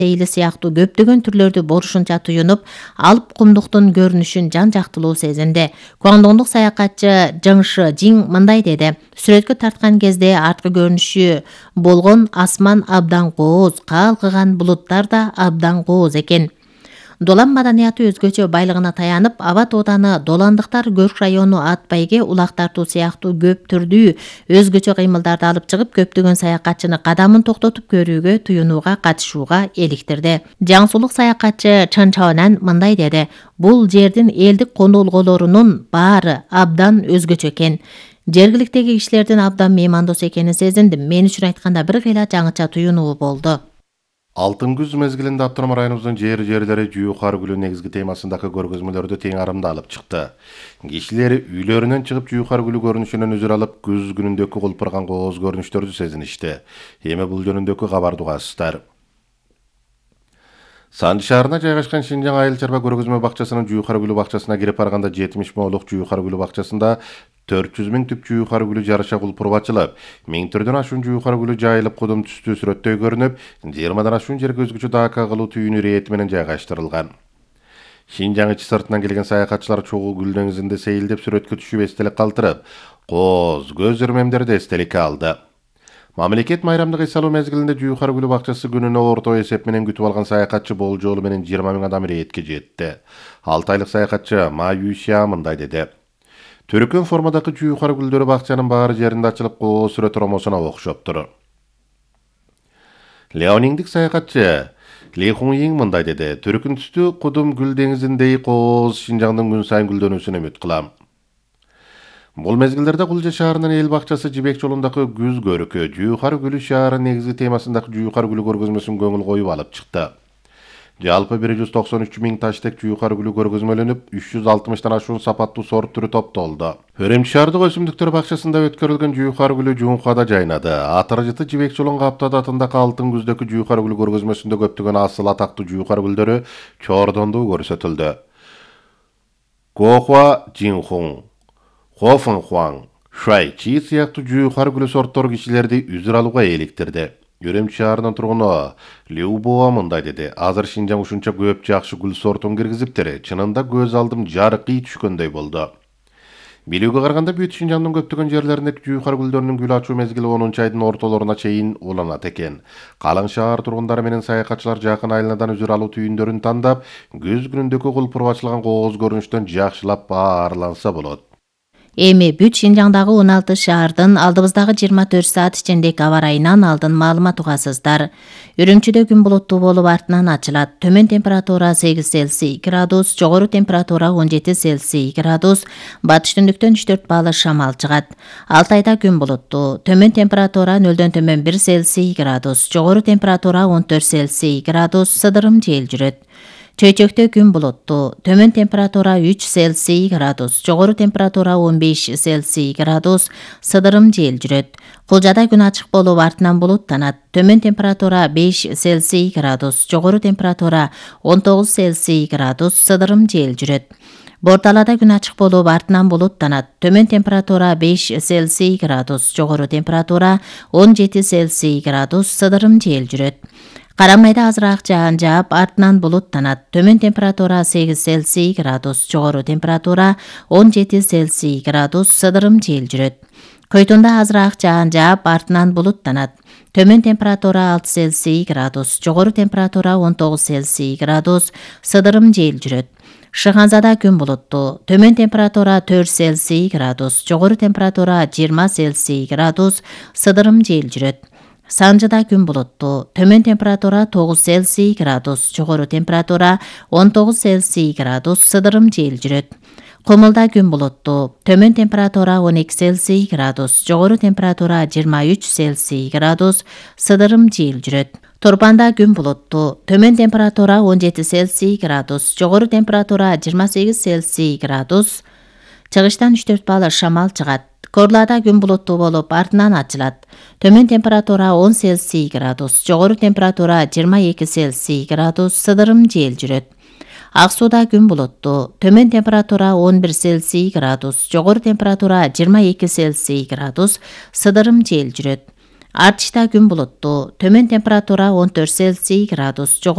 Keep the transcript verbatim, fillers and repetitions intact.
эйли сыяктуу көптөгөн түрлөрдү борушунча туюнуп, алып кумдуктун көрүнүшүн жан жактылуу сезинди. Гуандоңдук саякатчы Жың Ши Жиң мындай деди: "Сүрөткө тарткан кезде арткы көрүнүшү болгон асман абдан кооз, калкыган булуттар да абдан кооз экен. Долан маданияты өзгөчө байлыгына таянып, аба тооданы доландыктар Көрк району ат байге улак тартуу сыяктуу көп түрдүү өзгөчө кыймылдарды алып чыгып, көптөгөн саякатчыны кадамын токтотуп көрүүгө, туюнууга, катышууга эликтирди." Жаңсулук саякатчы Чын Чаонан мындай деди: "Бул жердин элдик конолголорунун баары абдан өзгөчө экен. Жергиликтеги кишилердин абдан меймандос экенин сезиндим. Мен үчүн айтканда бир кыйла жаңыча туюнуу болду." Алтын күз мезгилинде Автономия районубуздун жер жерлери Жуюкары Күлү негизги темасындагы көргөзмөлөрдү тең арымда алып чыкты. Кишилер үйлөрүнөн чыгып Жуюкары Күлү көрүнүшүнөн үзүр алып, күз күнүндөгү кулпурган кооз көрүнүштөрдү сезиништи. Эми бул жөнүндөгү кабарды угасыздар. Санжы шаарына жайгашкан Шинжаң айыл чарба көргөзмө бакчасынын Жуюкары Күлү бакчасына кирип барганда жетимиш моолук Жуюкары Күлү бакчасында төрт жүз миң түп Жуюкары Күлү жарыша кулпуруп ачылып, миң түрдөн ашуун Жуюкары Күлү жайылып кудум түстүү сүрөттөй көрүнүп, жыйырмадан ашуун жерге өзгөчө дака кылуу түйүнү ирети менен жайгаштырылган. Шинжаң ичи сыртынан келген саякатчылар чогуу Күл деңизинде сейилдеп сүрөткө түшүп эстелик калтырып, кооз, көз ирмемдерди эстеликке алды. Мамлекет майрамдык эс алуу мезгилинде Жуюкары Күлү бакчасы күнүнө орто эсеп менен күтүп алган саякатчы болжолу менен жыйырма миң адам иретке жетти. алты айлык саякатчы Ма Юйшя мындай деди: "Төрөкөн формадагы Жуюкары Күлдөрү бакчанын баары жеринде ачылып, кооз сүрөт ромосуна окшоптур." Леониңдик саякатчы Ли Хунйиң мындай деди: "Төрөкөн түстүү кудум Күл деңизиндей кооз Шинжаңдын күн сайын гүлдөнүүсүн үмүт кылам." Бул мезгилдерде Кулжа шаарынын эл бакчасы Жибек жолундагы күз көрүкө Жуюкары Күлү шаары негизги темасындагы Жуюкары Күлү көргөзмөсүн көңүл коюп алып чыкты. Жалпы бир жүз токсон үч миң таштек Жуюкары Күлү көргөзмөлөнүп, үч жүз алтымыштан ашуун сапаттуу сорт түрү топтолду. Өремчи шаардык өсүмдүктөр бакчасында өткөрүлгөн Жуюкары Күлү Жуункада жайнады. Атыры жыты Жибек жолун каптады атындагы алтын күздөгү Жуюкары Күлү көргөзмөсүндө көптөгөн асыл атактуу Жуюкары Күлдөрү чоордондуу көрсөтүлдү. Гохуа Жинхун, Хофен Хуан, Шуай Чи сыяктуу Жуюкары Күлү сорттор кишилерди үзүр алууга эликтирди. Өремчи шаарынын тургуну Лю Буа мындай деди: "Азыр Шинжаң ушунча көп жакшы гүл сортун киргизиптир. Чынында көз алдым жаркый түшкөндөй болду." Билүүгө караганда бүт Шинжаңдын көптөгөн жерлеринде Жуюкары Күлдөрүнүн гүл ачуу мезгили онунчу айдын ортолоруна чейин уланат экен. Калың шаар тургундары менен саякатчылар жакын айылынан үзүр алуу түйүндөрүн тандап, күз күнүндөгү кулпуруп ачылган кооз көрүнүштөн жакшылап баарланса болот. Эми бүт Шинжаңдагы он алты шаардын алдыбыздагы жыйырма төрт саат ичиндеги аба ырайынан алдын маалымат угасыздар. Үрүмчүдө күн булуттуу болуп артынан ачылат. Төмөн температура сегиз Цельсий градус, жогору температура он жети Цельсий градус, батыш түндүктөн үч төрт баалы шамал чыгат. Алтайда күн булуттуу. Төмөн температура нөлдөн төмөн бир Цельсий градус, жогору температура он төрт Цельсий градус, сыдырым жел жүрөт. Чөйчөктө күн булуттуу. Төмөн температура үч Цельсий градус, жогору температура он беш Цельсий градус, сыдырым жел жүрөт. Кулжада күн ачык болуп артынан булуттанат. Төмөн температура беш Цельсий градус, жогору температура он тогуз Цельсий градус, сыдырым жел жүрөт. Борталада күн ачык болуп артынан булуттанат. Төмөн температура беш Цельсий градус, жогору температура он жети Цельсий градус, сыдырым жел жүрөт. Карамайда азыраак жаан жаап, артынан булуттанат. Төмөн температура сегиз Цельсий градус, жогору температура он жети Цельсий градус, сыдырым жел жүрөт. Көйтүндө азыраак жаан жаап, артынан булуттанат. Төмөн температура алты Цельсий градус, жогору температура он тогуз Цельсий градус, сыдырым жел жүрөт. Шыгансада күн булуттуу. Төмөн температура төрт Цельсий градус, жогору температура жыйырма Цельсий градус, сыдырым жел жүрөт. Санжыда күн булуттуу. Төмөн температура тогуз Цельсий градус, жогору температура он тогуз Цельсий градус, сыдырым жел жүрөт. Кумулда күн булуттуу. Төмөн температура он эки Цельсий градус, жогору температура жыйырма үч Цельсий градус, сыдырым жел жүрөт. Турпанда күн булуттуу. Төмөн температура он жети Цельсий градус, жогору температура жыйырма сегиз Цельсий градус, чыгыштан үч төрт баалы шамал чыгат. Корлада күн булуттуу болуп артынан ачылат. Төмөн температура он Цельсий градус, жогору температура жыйырма эки Цельсий градус, сыдырым жел жүрөт. Ак сууда күн булуттуу. Төмөн температура он бир Цельсий градус, жогору температура жыйырма эки Цельсий градус, сыдырым жел жүрөт. Артышта күн булуттуу. Төмөн температура он төрт Цельсий градус,